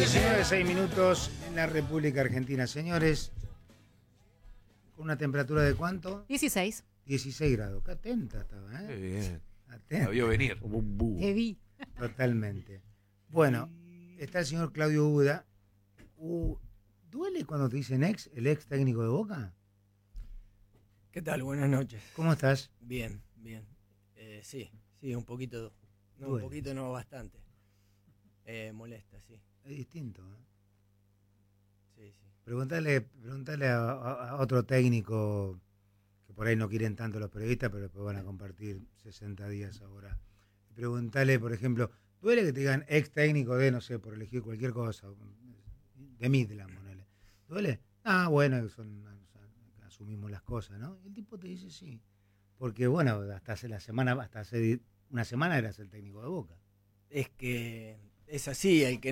19, 6 minutos en la República Argentina. Señores, ¿con una temperatura de cuánto? 16. 16 grados. Qué atenta estaba, ¿eh? Qué bien. Atenta. La vio venir. Te vi. Totalmente. Bueno, está el señor Claudio Buda. ¿Duele cuando te dicen el ex técnico de Boca? ¿Qué tal? Buenas noches. ¿Cómo estás? Bien, bien. Sí, un poquito. No, Duele. un poquito, no, bastante. Molesta, sí. Es distinto, ¿eh? Sí. Preguntale a otro técnico que por ahí no quieren tanto los periodistas, pero después van a compartir 60 días ahora. Preguntale, por ejemplo, ¿duele que te digan ex técnico de, no sé, por elegir cualquier cosa? De Midland, ponele. ¿Duele? Ah, bueno, asumimos las cosas, ¿no? Y el tipo te dice sí. Porque, bueno, hasta hace una semana eras el técnico de Boca. Es que es así, el que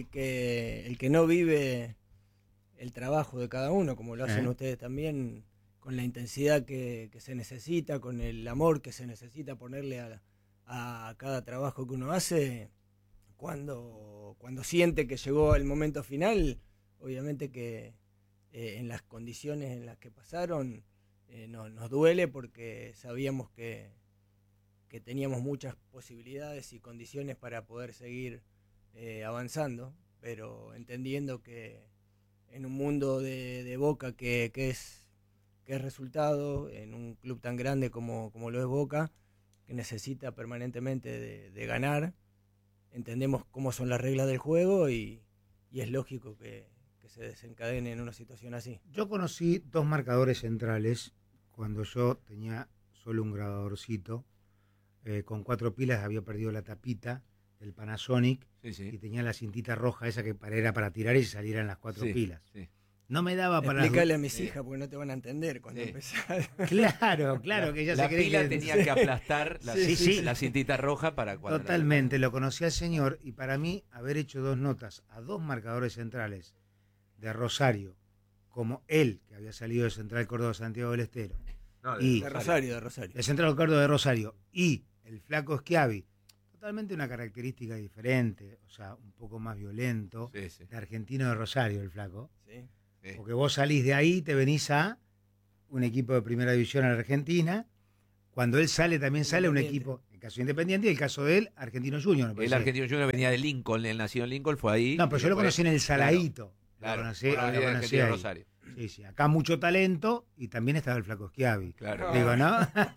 no vive el trabajo de cada uno, como lo hacen ustedes también, con la intensidad que se necesita, con el amor que se necesita ponerle a cada trabajo que uno hace, cuando siente que llegó el momento final, obviamente que en las condiciones en las que pasaron, nos duele porque sabíamos que teníamos muchas posibilidades y condiciones para poder seguir avanzando, pero entendiendo que en un mundo de Boca que es resultado, en un club tan grande como lo es Boca, que necesita permanentemente de ganar, entendemos cómo son las reglas del juego y es lógico que se desencadene en una situación así. Yo conocí 2 marcadores centrales cuando yo tenía solo un grabadorcito. Con 4 pilas había perdido la tapita del Panasonic y tenía la cintita roja esa que era para tirar y salieran las 4 pilas. Sí. No me daba para... Explícale a mis hijas porque no te van a entender cuando empezás. Claro, que ella se cree que... La pila tenía que aplastar la cintita roja para cuando... Totalmente, lo conocí al señor y para mí haber hecho 2 notas a 2 marcadores centrales de Rosario, como él, que había salido de Central Córdoba Santiago del Estero. No, de Rosario. De Central Córdoba de Rosario. Y el flaco Schiavi, totalmente una característica diferente, o sea, un poco más violento, de Argentino de Rosario, el flaco. Sí. Porque vos salís de ahí, te venís a un equipo de primera división en Argentina. Cuando él sale, también sale un equipo, en caso Independiente, y el caso de él, Argentino Junior. El Argentino Junior venía de Lincoln, él nació en Lincoln, fue ahí. No, pero yo lo conocí en el Saladito. Claro, lo conocí ahí. Rosario. Sí, acá mucho talento y también estaba el flaco Schiavi. Claro. Digo, ¿no?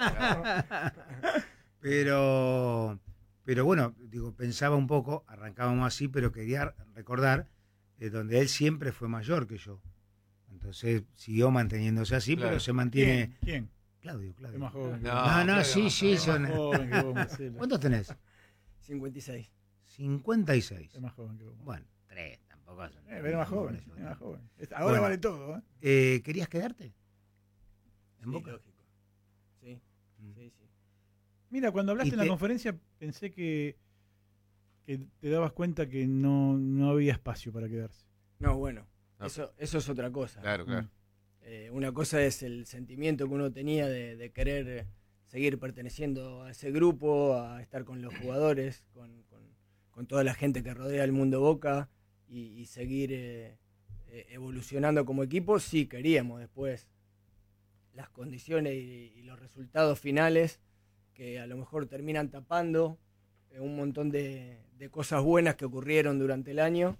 Claro. Pero bueno, digo, pensaba un poco, arrancábamos así, pero quería recordar donde él siempre fue mayor que yo. Entonces siguió manteniéndose así, claro. Pero se mantiene... ¿Quién? Claudio. Es más joven. No, sí. Son... Es más joven que vos, Marcelo. ¿Cuántos tenés? 56. 56. Es más joven que vos. Bueno, 3, tampoco son... Es más joven. Ahora bueno, vale todo, ¿Querías quedarte? ¿En Boca? Lógico. Sí. Mira, cuando hablaste en la conferencia pensé que te dabas cuenta que no había espacio para quedarse. No, bueno, eso es otra cosa. Claro. Una cosa es el sentimiento que uno tenía de querer seguir perteneciendo a ese grupo, a estar con los jugadores, con toda la gente que rodea el mundo Boca y seguir evolucionando como equipo. Sí queríamos, después las condiciones y los resultados finales que a lo mejor terminan tapando un montón de cosas buenas que ocurrieron durante el año,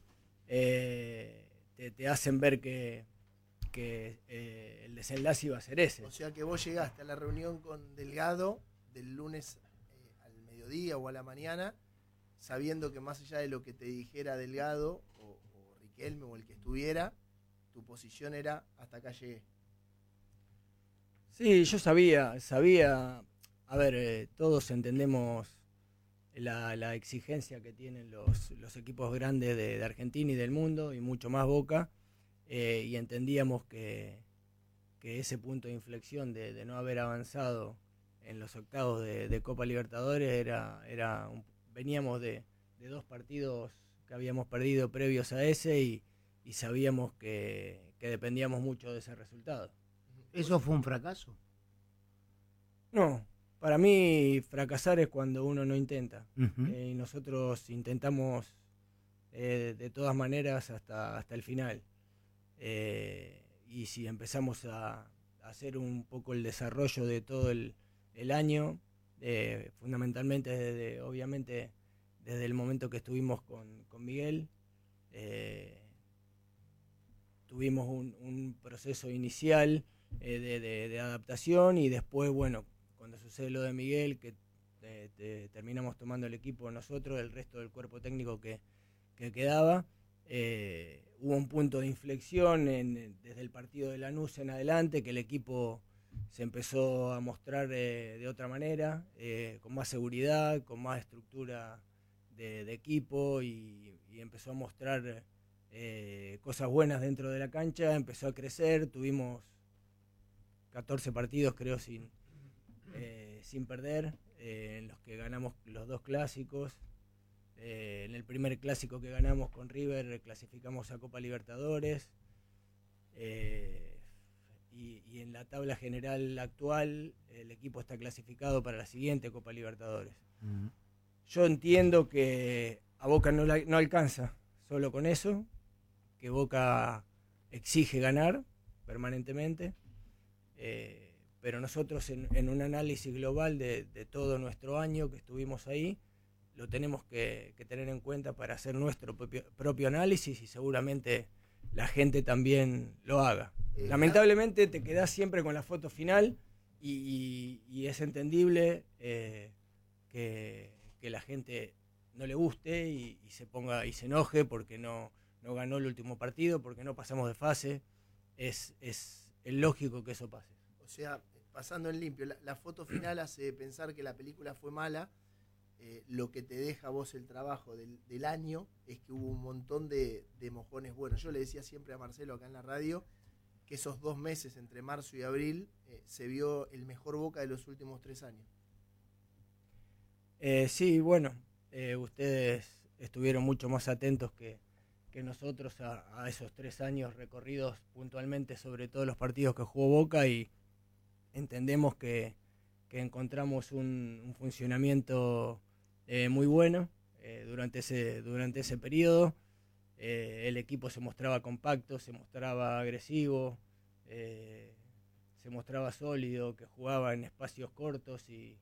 te hacen ver que el desenlace iba a ser ese. O sea que vos llegaste a la reunión con Delgado del lunes al mediodía o a la mañana, sabiendo que más allá de lo que te dijera Delgado o Riquelme o el que estuviera, tu posición era hasta acá llegué. Sí, yo sabía, a ver, todos entendemos la exigencia que tienen los equipos grandes de Argentina y del mundo, y mucho más Boca, y entendíamos que ese punto de inflexión de no haber avanzado en los octavos de Copa Libertadores veníamos de 2 partidos que habíamos perdido previos a ese y sabíamos que dependíamos mucho de ese resultado. ¿Eso fue un fracaso? No, para mí fracasar es cuando uno no intenta. Uh-huh. Y nosotros intentamos de todas maneras hasta el final. Y si empezamos a hacer un poco el desarrollo de todo el año, fundamentalmente obviamente desde el momento que estuvimos con Miguel, tuvimos un proceso inicial de adaptación, y después, bueno, cuando sucede lo de Miguel, que terminamos tomando el equipo nosotros, el resto del cuerpo técnico que quedaba, hubo un punto de inflexión desde el partido de Lanús en adelante, que el equipo se empezó a mostrar de otra manera, con más seguridad, con más estructura de equipo, y empezó a mostrar cosas buenas dentro de la cancha, empezó a crecer, tuvimos 14 partidos creo sin perder, en los que ganamos los 2 clásicos. En el primer clásico que ganamos con River clasificamos a Copa Libertadores, y en la tabla general actual el equipo está clasificado para la siguiente Copa Libertadores. Yo entiendo que a Boca no alcanza solo con eso, que Boca exige ganar permanentemente, pero nosotros en un análisis global de todo nuestro año que estuvimos ahí, lo tenemos que tener en cuenta para hacer nuestro propio análisis, y seguramente la gente también lo haga. Lamentablemente te quedás siempre con la foto final, y es entendible que la gente no le guste y se ponga y se enoje porque no ganó el último partido, porque no pasamos de fase. Es lógico que eso pase. O sea, pasando en limpio, la foto final hace pensar que la película fue mala. Lo que te deja a vos el trabajo del año es que hubo un montón de mojones buenos. Yo le decía siempre a Marcelo acá en la radio que esos 2 meses entre marzo y abril se vio el mejor Boca de los últimos 3 años. Sí, bueno, ustedes estuvieron mucho más atentos que nosotros a esos 3 años recorridos puntualmente sobre todos los partidos que jugó Boca, y entendemos que encontramos un funcionamiento muy bueno durante ese periodo. El equipo se mostraba compacto, se mostraba agresivo, se mostraba sólido, que jugaba en espacios cortos y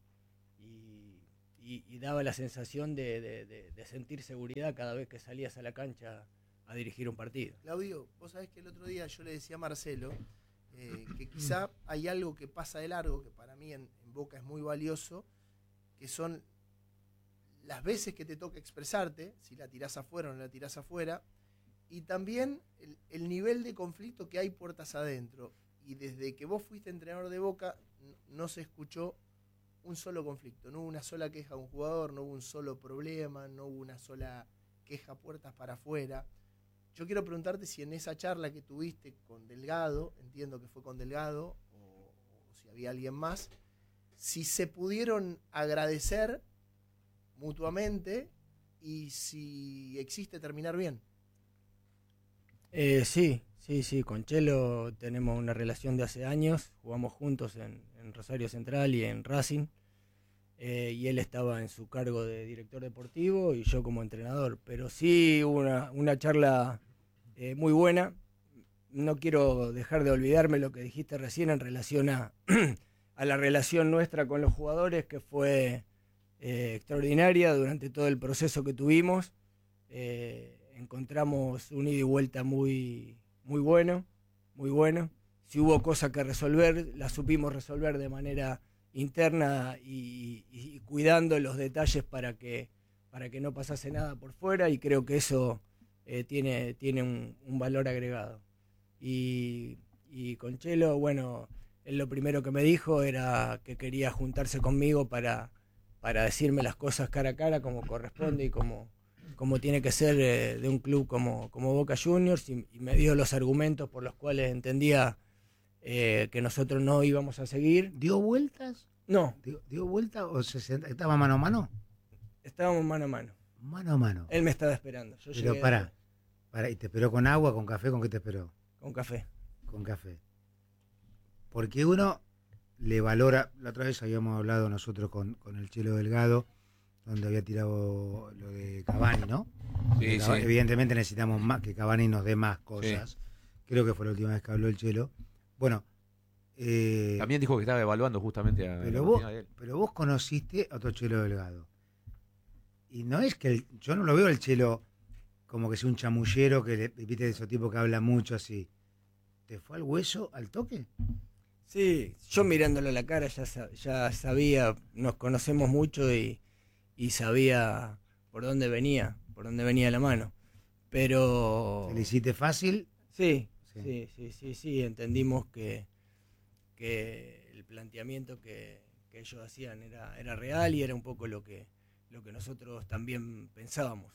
daba la sensación de sentir seguridad cada vez que salías a la cancha a dirigir un partido. Claudio, vos sabés que el otro día yo le decía a Marcelo que quizá hay algo que pasa de largo, que para mí en Boca es muy valioso, que son las veces que te toca expresarte, si la tirás afuera o no la tirás afuera, y también el nivel de conflicto que hay puertas adentro. Y desde que vos fuiste entrenador de Boca, no se escuchó un solo conflicto, no hubo una sola queja de un jugador, no hubo un solo problema, no hubo una sola queja puertas para afuera. Yo quiero preguntarte si en esa charla que tuviste con Delgado, entiendo que fue con Delgado, o si había alguien más, si se pudieron agradecer mutuamente y si existe terminar bien. Sí, con Chelo tenemos una relación de hace años, jugamos juntos en Rosario Central y en Racing, y él estaba en su cargo de director deportivo y yo como entrenador, pero sí hubo una charla muy buena. No quiero dejar de olvidarme lo que dijiste recién en relación a la relación nuestra con los jugadores, que fue extraordinaria durante todo el proceso que tuvimos. Encontramos un ida y vuelta muy bueno. Si hubo cosas que resolver, las supimos resolver de manera interna y cuidando los detalles para que no pasase nada por fuera, y creo que eso tiene un valor agregado. Y con Chelo, bueno, él lo primero que me dijo era que quería juntarse conmigo para decirme las cosas cara a cara como corresponde y como tiene que ser de un club como Boca Juniors, y me dio los argumentos por los cuales entendía que nosotros no íbamos a seguir. ¿Dio vueltas? No. ¿Dio vueltas o estaba mano a mano? Estábamos mano a mano. Mano a mano. Él me estaba esperando. Pero pará, ¿y te esperó con agua, con café? ¿Con qué te esperó? Con café. Con café. Porque uno le valora, la otra vez habíamos hablado nosotros con el Chelo Delgado, donde había tirado lo de Cavani, ¿no? Sí, sí. Evidentemente necesitamos más, que Cavani nos dé más cosas. Sí. Creo que fue la última vez que habló el Chelo. Bueno. También dijo que estaba evaluando justamente a pero vos conociste a otro Chelo Delgado. Y no es que yo no lo veo el Chelo como que sea un chamullero, que viste de esos tipos que habla mucho así. ¿Te fue al hueso, al toque? Sí, yo mirándolo a la cara ya sabía, nos conocemos mucho y sabía por dónde venía la mano. Pero... ¿Te le hiciste fácil? Sí, entendimos que el planteamiento que ellos hacían era real y era un poco lo que nosotros también pensábamos.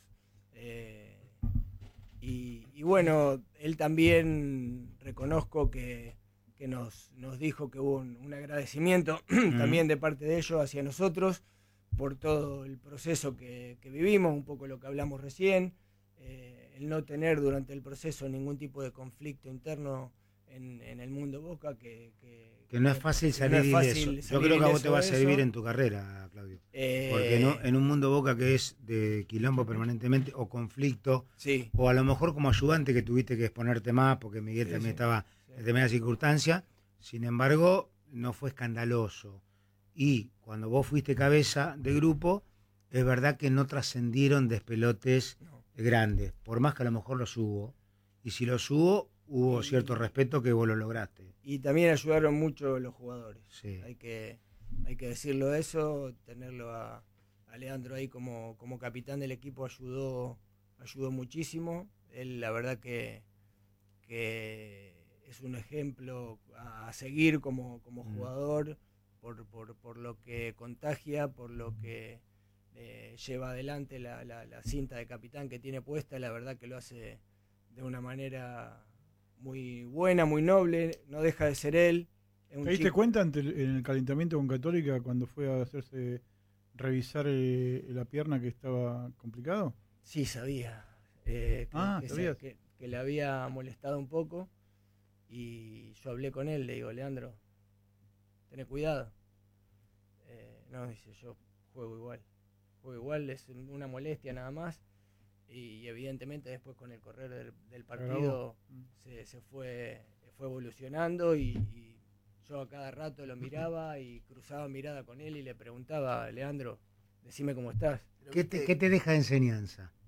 Y bueno, él también reconozco que nos dijo que hubo un agradecimiento también de parte de ellos hacia nosotros por todo el proceso que vivimos, un poco lo que hablamos recién, el no tener durante el proceso ningún tipo de conflicto interno en el mundo Boca, que no es fácil salir ileso. Yo creo que a vos te va a servir en tu carrera, Claudio. Porque en un mundo Boca que es de quilombo permanentemente, o conflicto, sí, o a lo mejor como ayudante que tuviste que exponerte más, porque Miguel también estaba en determinada circunstancia, sin embargo, no fue escandaloso. Y cuando vos fuiste cabeza de grupo, es verdad que no trascendieron despelotes grandes, por más que a lo mejor los hubo. Y si los hubo cierto respeto que vos lo lograste. Y también ayudaron mucho los jugadores. Sí. Hay que decirlo eso, tenerlo a Leandro ahí como capitán del equipo ayudó muchísimo. Él la verdad que es un ejemplo a seguir como jugador por lo que contagia, por lo que lleva adelante la cinta de capitán que tiene puesta. La verdad que lo hace de una manera muy buena, muy noble, no deja de ser él. ¿Te diste cuenta en el calentamiento con Católica cuando fue a hacerse revisar la pierna que estaba complicado? Sí, sabía. ¿Sabías? Que le había molestado un poco y yo hablé con él, le digo, Leandro, tené cuidado. No, dice, yo juego igual, es una molestia nada más. Y evidentemente después con el correr del partido se fue evolucionando y yo a cada rato lo miraba y cruzaba mirada con él y le preguntaba, Leandro, decime cómo estás. ¿Qué te deja de enseñanza?